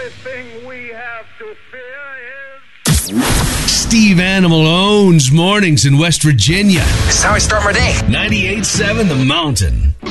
only thing we have to fear is... Steve Animal owns mornings in West Virginia. This is how I start my day. 98.7 The Mountain.